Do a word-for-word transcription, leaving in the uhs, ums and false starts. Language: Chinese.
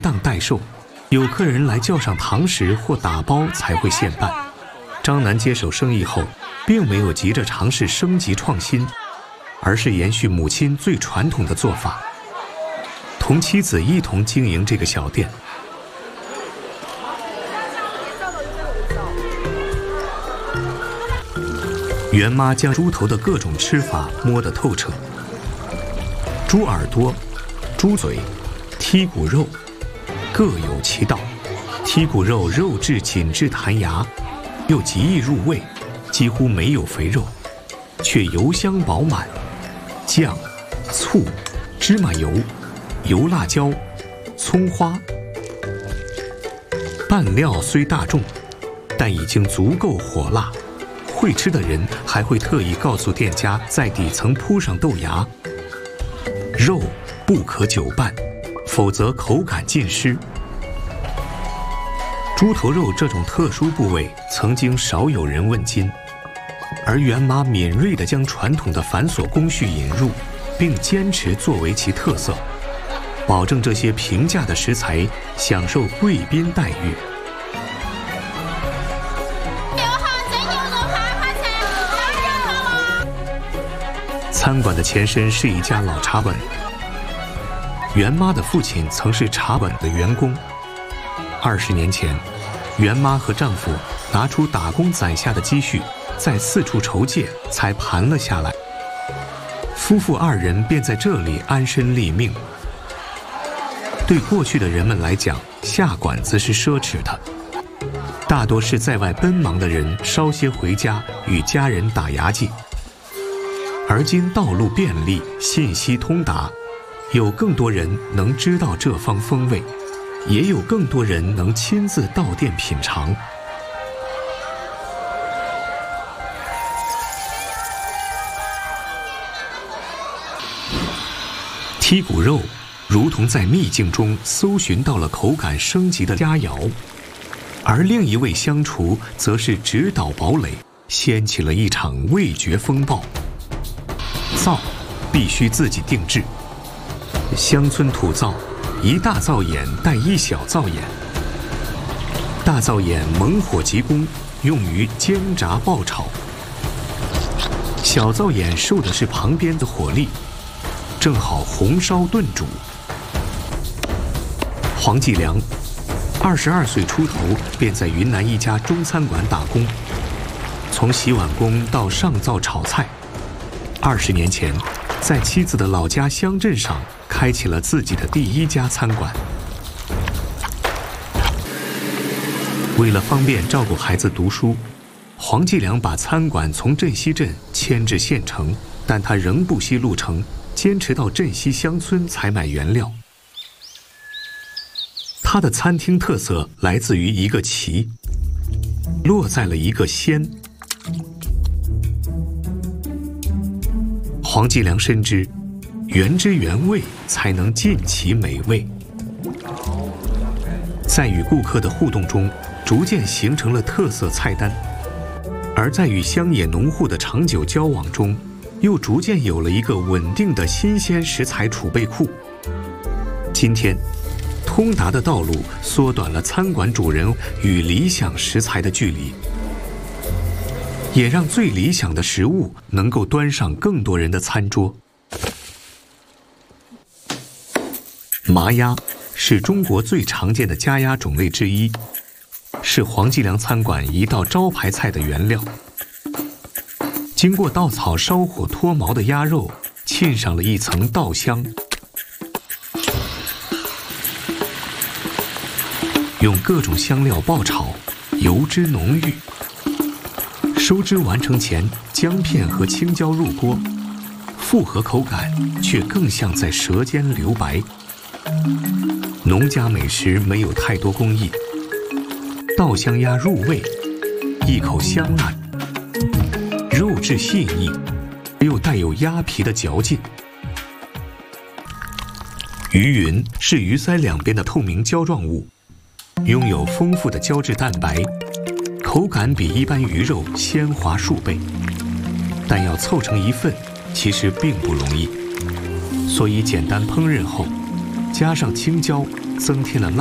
当待售，有客人来叫上堂食或打包才会现办。张楠接手生意后，并没有急着尝试升级创新，而是延续母亲最传统的做法，同妻子一同经营这个小店。袁妈将猪头的各种吃法摸得透彻，猪耳朵、猪嘴、剔骨肉各有其道。剔骨肉肉质紧致弹牙，又极易入味，几乎没有肥肉，却油香饱满。酱、醋、芝麻油、油辣椒、葱花，拌料虽大众，但已经足够火辣。会吃的人还会特意告诉店家，在底层铺上豆芽。肉不可久拌，否则口感尽失。猪头肉这种特殊部位，曾经少有人问津，而袁妈敏锐地将传统的繁琐工序引入，并坚持作为其特色，保证这些平价的食材享受贵宾待遇。餐馆的前身是一家老茶馆，袁妈的父亲曾是茶馆的员工。二十年前，袁妈和丈夫拿出打工攒下的积蓄，在四处筹借，才盘了下来。夫妇二人便在这里安身立命。对过去的人们来讲，下馆子是奢侈的，大多是在外奔忙的人稍歇回家与家人打牙祭。而今道路便利，信息通达，有更多人能知道这方风味，也有更多人能亲自到店品尝。剔骨肉如同在秘境中搜寻到了口感升级的佳肴，而另一位香厨则是直捣堡垒，掀起了一场味觉风暴。灶必须自己定制，乡村土灶，一大灶眼带一小灶眼。大灶眼猛火急攻，用于煎炸爆炒；小灶眼受的是旁边的火力，正好红烧炖煮。黄继良，二十二岁出头便在云南一家中餐馆打工，从洗碗工到上灶炒菜。二十年前，在妻子的老家乡镇上开启了自己的第一家餐馆。为了方便照顾孩子读书，黄继良把餐馆从镇西镇迁至县城，但他仍不惜路程，坚持到镇西乡村采买原料。他的餐厅特色来自于一个旗，落在了一个鲜。黄继良深知，原汁原味才能尽其美味。在与顾客的互动中，逐渐形成了特色菜单；而在与乡野农户的长久交往中，又逐渐有了一个稳定的新鲜食材储备库。今天，通达的道路缩短了餐馆主人与理想食材的距离，也让最理想的食物能够端上更多人的餐桌。麻鸭是中国最常见的家鸭种类之一，是黄继良餐馆一道招牌菜的原料。经过稻草烧火脱毛的鸭肉，浸上了一层稻香，用各种香料爆炒，油脂浓郁。收汁完成前，姜片和青椒入锅，复合口感却更像在舌尖留白。农家美食没有太多工艺，稻香鸭入味，一口香辣，肉质细腻，又带有鸭皮的嚼劲。鱼云是鱼鳃两边的透明胶状物，拥有丰富的胶质蛋白，口感比一般鱼肉鲜滑数倍，但要凑成一份其实并不容易，所以简单烹饪后，加上青椒、 增添了